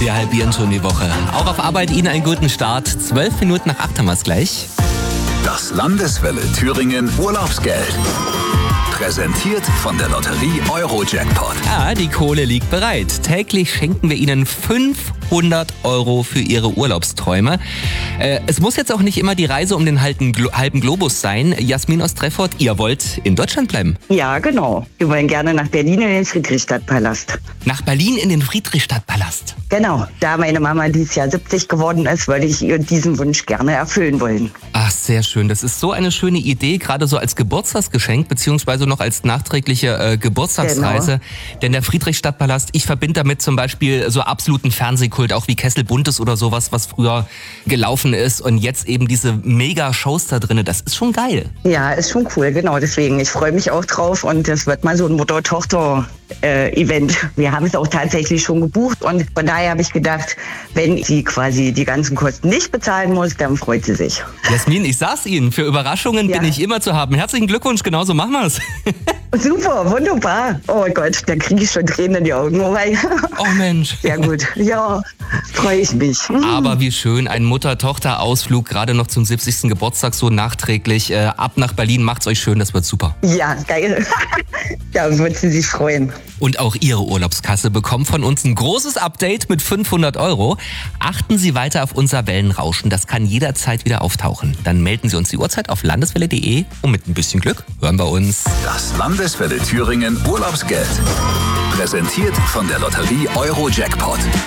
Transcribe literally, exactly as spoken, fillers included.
Wir halbieren schon die Woche. Auch auf Arbeit Ihnen einen guten Start. Zwölf Minuten nach acht haben wir es gleich. Das Landeswelle Thüringen Urlaubsgeld. Präsentiert von der Lotterie Euro-Jackpot. Ja, die Kohle liegt bereit. Täglich schenken wir Ihnen fünfhundert Euro für Ihre Urlaubsträume. Äh, es muss jetzt auch nicht immer die Reise um den halben, Glo- halben Globus sein. Jasmin aus Treffort, ihr wollt in Deutschland bleiben. Ja, genau. Wir wollen gerne nach Berlin in den Friedrichstadtpalast. Nach Berlin in den Friedrichstadtpalast. Genau. Da meine Mama dieses Jahr siebzig geworden ist, würde ich ihr diesen Wunsch gerne erfüllen wollen. Ach, sehr schön. Das ist so eine schöne Idee, gerade so als Geburtstagsgeschenk, beziehungsweise noch als nachträgliche äh, Geburtstagsreise. Genau. Denn der Friedrichstadtpalast, ich verbinde damit zum Beispiel so absoluten Fernsehkult, auch wie Kessel Buntes oder sowas, was früher gelaufen ist. Und jetzt eben diese Mega-Shows da drin. Das ist schon geil. Ja, ist schon cool, genau. Deswegen, ich freue mich auch drauf. Und das wird mal so ein Mutter-Tochter-Event. Wir haben es auch tatsächlich schon gebucht. Und von daher habe ich gedacht, wenn sie quasi die ganzen Kosten nicht bezahlen muss, dann freut sie sich. Jasmin, ich sag's Ihnen, für Überraschungen Ja. bin ich immer zu haben. Herzlichen Glückwunsch, genauso machen wir's. Super, wunderbar. Oh Gott, da kriege ich schon Tränen in die Augen. Oh, mein- Oh Mensch. Sehr gut. Ja, freue ich mich. Aber wie schön, ein Mutter-Tochter-Ausflug, gerade noch zum siebzigsten Geburtstag so nachträglich. Äh, ab nach Berlin, macht's euch schön, das wird super. Ja, geil. Da wird sie sich freuen. Und auch Ihre Urlaubskasse bekommt von uns ein großes Update mit fünfhundert Euro. Achten Sie weiter auf unser Wellenrauschen, das kann jederzeit wieder auftauchen. Dann melden Sie uns die Uhrzeit auf landeswelle punkt de und mit ein bisschen Glück hören wir uns. Das Landeswelle Thüringen Urlaubsgeld. Präsentiert von der Lotterie Euro-Jackpot.